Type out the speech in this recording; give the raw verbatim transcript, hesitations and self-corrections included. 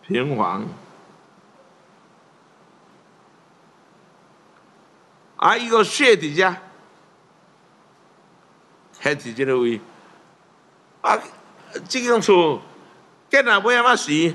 平房。啊，伊个血伫遮，遐伫即个位。啊，即间厝建啊买啊嘛时，